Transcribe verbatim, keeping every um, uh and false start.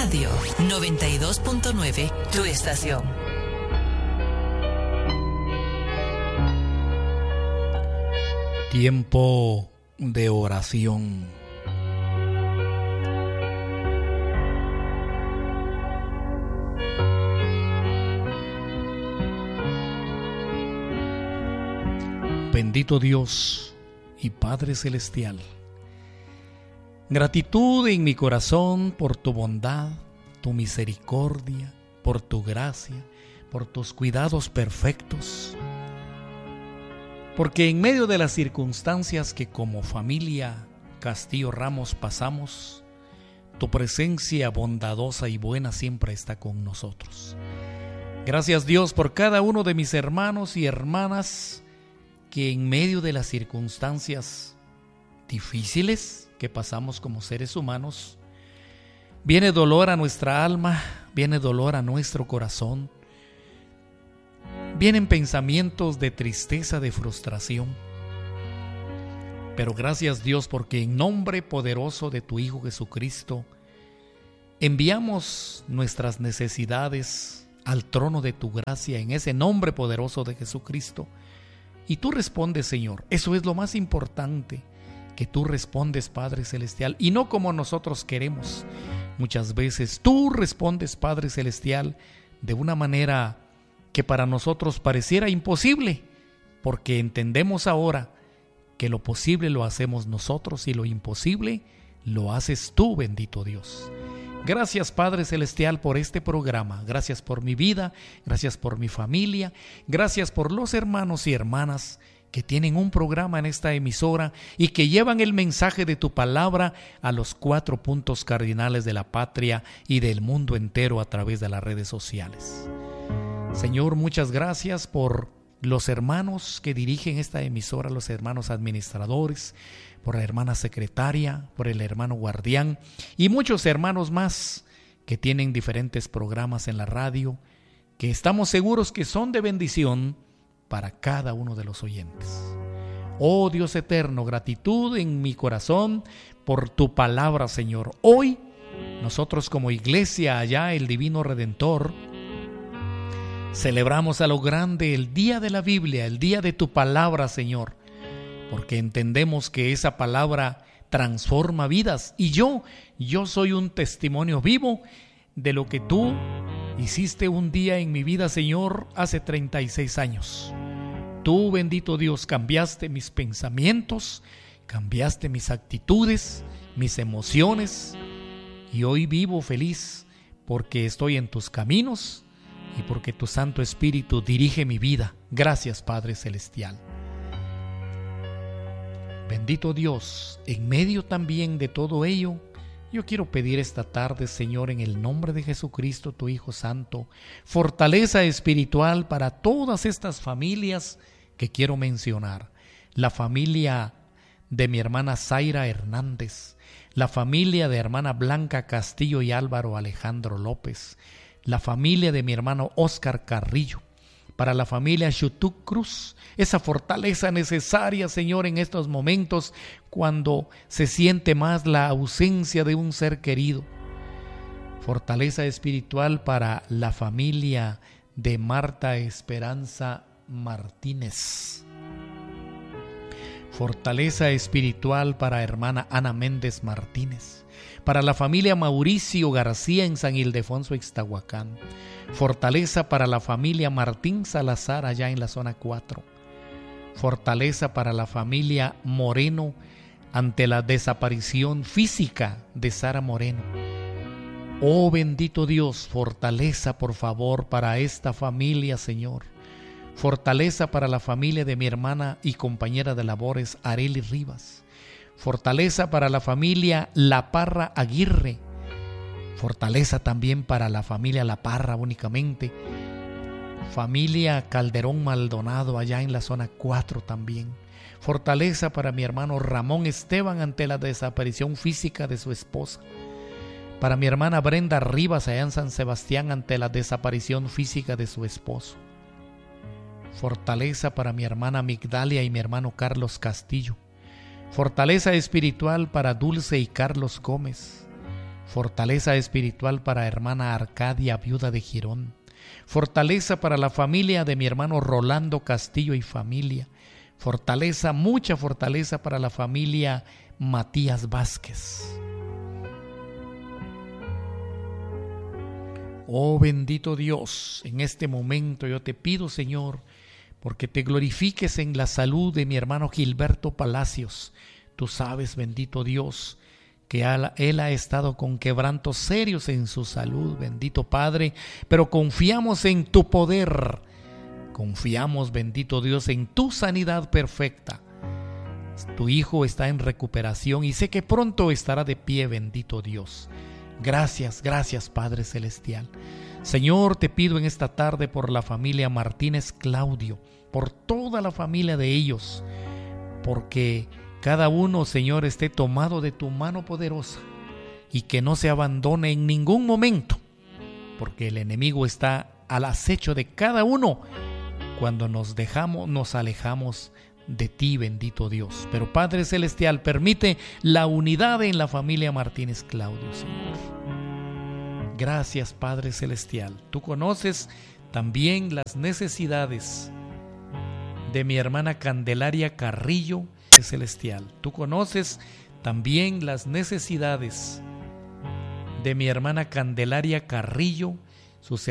Radio noventa y dos punto nueve, tu estación. Tiempo de oración. Bendito Dios y Padre Celestial, gratitud en mi corazón por tu bondad, tu misericordia, por tu gracia, por tus cuidados perfectos, porque en medio de las circunstancias que como familia Castillo Ramos pasamos, tu presencia bondadosa y buena siempre está con nosotros. Gracias, Dios, por cada uno de mis hermanos y hermanas que en medio de las circunstancias difíciles que pasamos como seres humanos, viene dolor a nuestra alma, viene dolor a nuestro corazón, vienen pensamientos de tristeza, de frustración. Pero gracias, Dios, porque en nombre poderoso de tu Hijo Jesucristo, enviamos nuestras necesidades al trono de tu gracia en ese nombre poderoso de Jesucristo. Y tú respondes, Señor. Eso es lo más importante, que tú respondes, Padre Celestial, y no como nosotros queremos. Muchas veces tú respondes, Padre Celestial, de una manera que para nosotros pareciera imposible, porque entendemos ahora que lo posible lo hacemos nosotros y lo imposible lo haces tú, bendito Dios. Gracias, Padre Celestial, por este programa. Gracias por mi vida, gracias por mi familia, gracias por los hermanos y hermanas que tienen un programa en esta emisora y que llevan el mensaje de tu palabra a los cuatro puntos cardinales de la patria y del mundo entero a través de las redes sociales. Señor, muchas gracias por los hermanos que dirigen esta emisora, los hermanos administradores, por la hermana secretaria, por el hermano guardián y muchos hermanos más que tienen diferentes programas en la radio, que estamos seguros que son de bendición para cada uno de los oyentes. Oh Dios eterno, gratitud en mi corazón por tu palabra, Señor. Hoy nosotros como iglesia allá, el Divino Redentor, celebramos a lo grande el día de la Biblia, el día de tu palabra, Señor, porque entendemos que esa palabra transforma vidas y yo, yo soy un testimonio vivo de lo que tú hiciste un día en mi vida, Señor, hace treinta y seis años. Tú, bendito Dios, cambiaste mis pensamientos, cambiaste mis actitudes, mis emociones y hoy vivo feliz porque estoy en tus caminos y porque tu Santo Espíritu dirige mi vida. Gracias, Padre Celestial. Bendito Dios, en medio también de todo ello, yo quiero pedir esta tarde, Señor, en el nombre de Jesucristo, tu Hijo Santo, fortaleza espiritual para todas estas familias que quiero mencionar. La familia de mi hermana Zaira Hernández, la familia de hermana Blanca Castillo y Álvaro Alejandro López, la familia de mi hermano Óscar Carrillo, para la familia Chutuc Cruz, esa fortaleza necesaria, Señor, en estos momentos cuando se siente más la ausencia de un ser querido. Fortaleza espiritual para la familia de Marta Esperanza Martínez. Fortaleza espiritual para hermana Ana Méndez Martínez. Para la familia Mauricio García en San Ildefonso, Ixtahuacán. Fortaleza para la familia Martín Salazar allá en la zona cuatro. Fortaleza para la familia Moreno ante la desaparición física de Sara Moreno. Oh bendito Dios, fortaleza por favor para esta familia, Señor. Fortaleza para la familia de mi hermana y compañera de labores Arely Rivas. Fortaleza para la familia La Parra Aguirre. Fortaleza también para la familia La Parra únicamente. Familia Calderón Maldonado allá en la zona cuatro también. Fortaleza para mi hermano Ramón Esteban ante la desaparición física de su esposa. Para mi hermana Brenda Rivas allá en San Sebastián ante la desaparición física de su esposo. Fortaleza para mi hermana Migdalia y mi hermano Carlos Castillo. Fortaleza espiritual para Dulce y Carlos Gómez. Fortaleza espiritual para hermana Arcadia, viuda de Girón. Fortaleza para la familia de mi hermano Rolando Castillo y familia. Fortaleza, mucha fortaleza para la familia Matías Vázquez. Oh bendito Dios, en este momento yo te pido, Señor, porque te glorifiques en la salud de mi hermano Gilberto Palacios. Tú sabes, bendito Dios, que él ha estado con quebrantos serios en su salud, bendito Padre, pero confiamos en tu poder, confiamos, bendito Dios, en tu sanidad perfecta. Tu hijo está en recuperación y sé que pronto estará de pie, bendito Dios. Gracias, gracias Padre Celestial. Señor, te pido en esta tarde por la familia Martínez Claudio, por toda la familia de ellos, porque cada uno, Señor, esté tomado de tu mano poderosa y que no se abandone en ningún momento, porque el enemigo está al acecho de cada uno cuando nos dejamos, nos alejamos de ti, bendito Dios. Pero Padre Celestial, permite la unidad en la familia Martínez Claudio, Señor. Gracias, Padre Celestial. Tú conoces también las necesidades de mi hermana Candelaria Carrillo, Celestial. Tú conoces también las necesidades de mi hermana Candelaria Carrillo, sus